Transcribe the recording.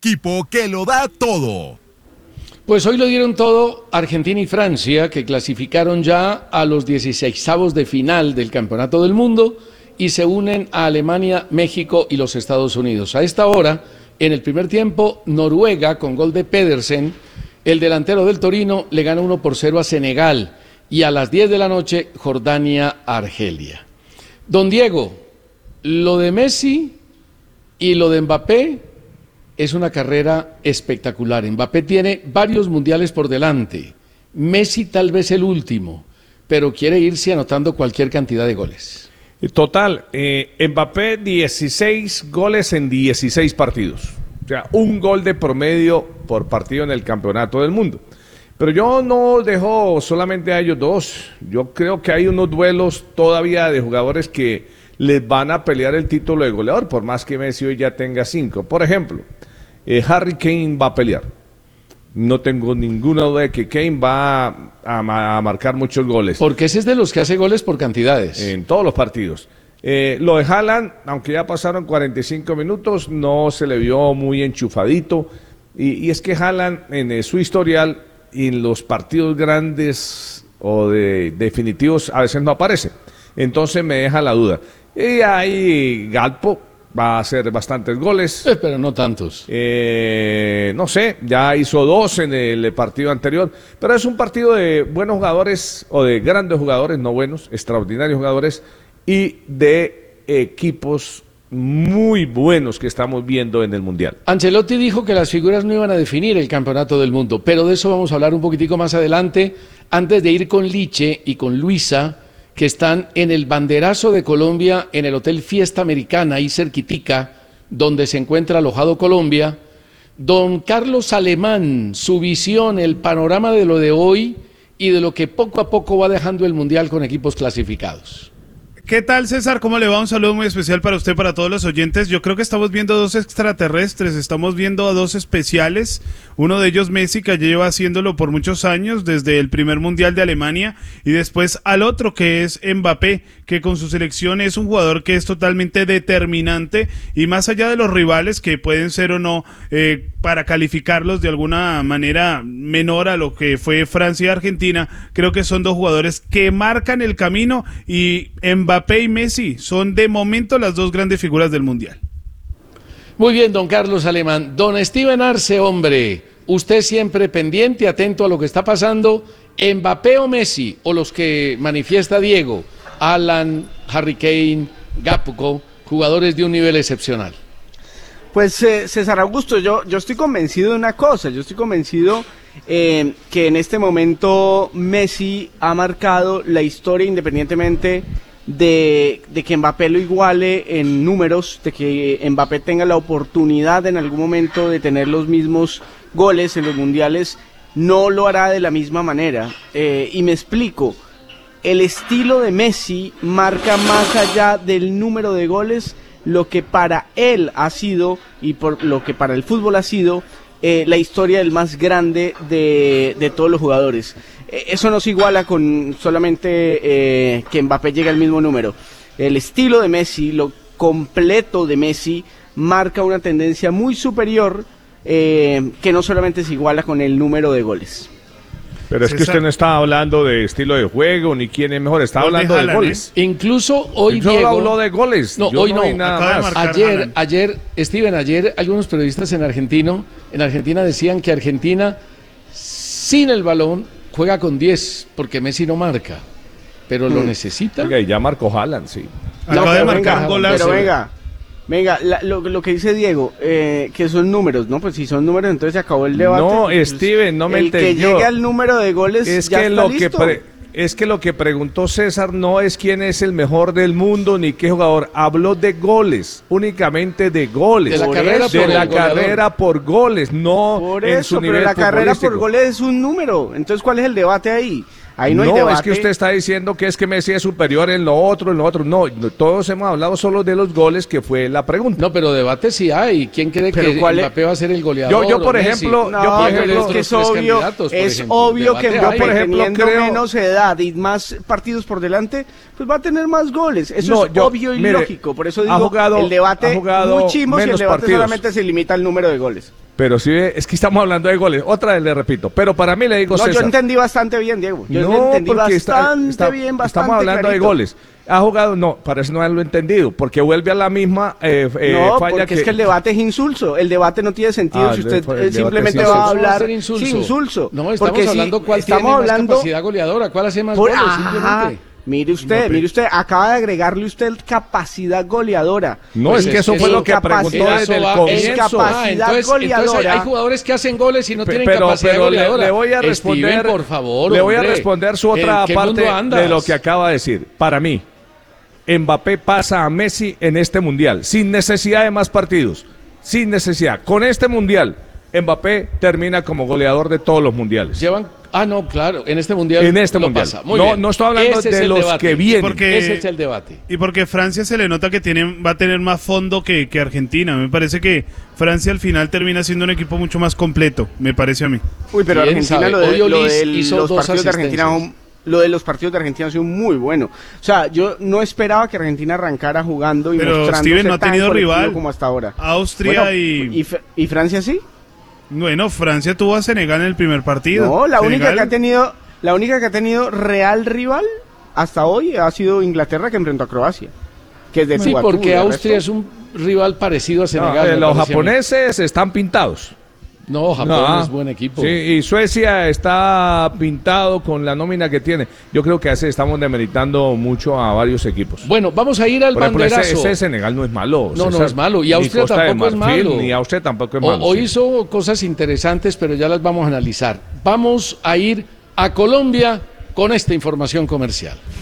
equipo que lo da todo. Pues hoy lo dieron todo Argentina y Francia, que clasificaron ya a los 16avos de final del Campeonato del Mundo y se unen a Alemania, México y los Estados Unidos. A esta hora, en el primer tiempo, Noruega, con gol de Pedersen, el delantero del Torino, le gana 1-0 a Senegal. Y a las 10 de la noche, Jordania, Argelia. Don Diego, lo de Messi y lo de Mbappé es una carrera espectacular. Mbappé tiene varios mundiales por delante. Messi tal vez el último, pero quiere irse anotando cualquier cantidad de goles. Total, Mbappé 16 goles en 16 partidos. O sea, un gol de promedio por partido en el Campeonato del Mundo. Pero yo no dejo solamente a ellos dos. Yo creo que hay unos duelos todavía de jugadores que les van a pelear el título de goleador, por más que Messi hoy ya tenga 5. Por ejemplo, Harry Kane va a pelear. No tengo ninguna duda de que Kane va a marcar muchos goles. Porque ese es de los que hace goles por cantidades. En todos los partidos. Lo de Haaland, aunque ya pasaron 45 minutos, no se le vio muy enchufadito. Y es que Haaland en su historial y en los partidos grandes o de definitivos a veces no aparece. Entonces me deja la duda. Y ahí Gakpo va a hacer bastantes goles. Pero no tantos. No sé, ya hizo 2 en el partido anterior. Pero es un partido de buenos jugadores o de grandes jugadores, no buenos, extraordinarios jugadores y de equipos muy buenos que estamos viendo en el Mundial. Ancelotti dijo que las figuras no iban a definir el Campeonato del Mundo, pero de eso vamos a hablar un poquitico más adelante, antes de ir con Liche y con Luisa, que están en el banderazo de Colombia, en el Hotel Fiesta Americana, ahí cerquitica, donde se encuentra alojado Colombia. Don Carlos Alemán, su visión, el panorama de lo de hoy y de lo que poco a poco va dejando el Mundial con equipos clasificados. ¿Qué tal, César? ¿Cómo le va? Un saludo muy especial para usted, para todos los oyentes. Yo creo que estamos viendo dos extraterrestres, estamos viendo a dos especiales. Uno de ellos, Messi, que lleva haciéndolo por muchos años, desde el primer Mundial de Alemania, y después al otro, que es Mbappé, que con su selección es un jugador que es totalmente determinante, y más allá de los rivales, que pueden ser o no, para calificarlos de alguna manera menor a lo que fue Francia y Argentina, creo que son dos jugadores que marcan el camino, y Mbappé y Messi son de momento las dos grandes figuras del Mundial. Muy bien, don Carlos Alemán. Don Steven Arce, hombre, usted siempre pendiente, atento a lo que está pasando. ¿Mbappé o Messi? O los que manifiesta Diego, Alan, Harry Kane, Gakpo, jugadores de un nivel excepcional. Pues César Augusto, yo estoy convencido de una cosa, yo estoy convencido que en este momento Messi ha marcado la historia independientemente de que Mbappé lo iguale en números, de que Mbappé tenga la oportunidad en algún momento de tener los mismos goles en los mundiales, no lo hará de la misma manera. Y me explico, el estilo de Messi marca más allá del número de goles lo que para él ha sido y por lo que para el fútbol ha sido la historia del más grande de todos los jugadores. Eso no se iguala con solamente que Mbappé llegue al mismo número. El estilo de Messi, lo completo de Messi, marca una tendencia muy superior que no solamente se iguala con el número de goles. Pero es que usted no estaba hablando de estilo de juego ni quién es mejor, estaba hablando de goles. Incluso hoy Yo Diego habló de goles. No, yo hoy no. no. Nada más. Ayer, Steven, algunos periodistas en Argentina decían que Argentina sin el balón juega con 10 porque Messi no marca, pero lo necesita. Oiga, y ya marcó Haaland, sí. Acaba de marcar un golazo. Pero venga, lo que dice Diego, que son números, ¿no? Pues si son números, entonces se acabó el debate. No, pues, Steven, no me entendió. El que llegue al número de goles es ya que está lo listo. Es que lo que preguntó César no es quién es el mejor del mundo ni qué jugador. Habló de goles, únicamente de goles. De la carrera de por la el carrera por goles, no Por en eso, su nivel pero la carrera futbolístico. por goles es un número. Entonces, ¿cuál es el debate ahí? Ahí no hay debate. Es que usted está diciendo que es que Messi es superior en lo otro. No, todos hemos hablado solo de los goles, que fue la pregunta. No, pero debate sí hay. ¿Quién cree que Mbappé va a ser el goleador? Yo por ejemplo, es que es obvio que Mbappé, por ejemplo, teniendo menos edad y más partidos por delante, pues va a tener más goles. Eso es obvio y lógico. Por eso digo, el debate muy chimbo si el debate solamente se limita al número de goles. Pero sí, es que estamos hablando de goles. Otra vez le repito. Pero para mí le digo No, César. yo entendí bastante bien, Diego. Yo No, entendí porque bastante bien, bastante estamos hablando clarito. de goles. Ha jugado, no, parece no haberlo entendido, porque vuelve a la misma No, falla porque es que el debate es insulso. El debate no tiene sentido Ah, si el usted debate simplemente es va a insulso. hablar ¿Cómo va a ser sin insulso. No, estamos Porque hablando si cuál estamos tiene más hablando capacidad goleadora, cuál hace más por- goles, Ajá. simplemente. Mire usted, acaba de agregarle usted capacidad goleadora. No, Pues es que eso fue lo que preguntó capacidad- desde el Eso va- comienzo. capacidad entonces goleadora. hay jugadores que hacen goles y no tienen pero capacidad goleadora. le voy a responder, Steven, por favor, le voy a hombre. responder su otra ¿En qué parte mundo andas? de lo que acaba de decir. Para mí, Mbappé pasa a Messi en este mundial, sin necesidad de más partidos, sin necesidad. Con este mundial, Mbappé termina como goleador de todos los mundiales. No, claro, en este mundial En este lo mundial. pasa. Muy No, bien. no estoy hablando Ese es de el los debate. que vienen. Porque- Ese es el debate. Y porque Francia se le nota que va a tener más fondo que Argentina. Me parece que Francia al final termina siendo un equipo mucho más completo, me parece a mí. Uy, pero ¿Quién Argentina, sabe? lo de Hoy Olis hizo los dos partidos de Argentina asistencias. lo de los partidos de Argentina ha sido muy bueno. O sea, yo no esperaba que Argentina arrancara jugando y Pero mostrándose Steven no ha tan tenido colectivo rival. como hasta ahora. Austria Bueno, ¿y Francia sí? Bueno, Francia tuvo a Senegal en el primer partido. No, la única Senegal- que ha tenido real rival hasta hoy ha sido Inglaterra, que enfrentó a Croacia, que es de Sí, tú a tú, porque de Austria resto. es un rival parecido a No, Senegal. me los parece a mí. japoneses están pintados. No, Japón No, es buen equipo. Sí, y Suecia está pintado con la nómina que tiene. Yo creo que estamos demeritando mucho a varios equipos. Bueno, vamos a ir al Por ejemplo, banderazo. ese Senegal no es malo. No, no César. es malo. Y Ni Austria Costa de tampoco es Marfil, malo. Ni Austria tampoco es malo. Hoy sí. hizo cosas interesantes, pero ya las vamos a analizar. Vamos a ir a Colombia con esta información comercial.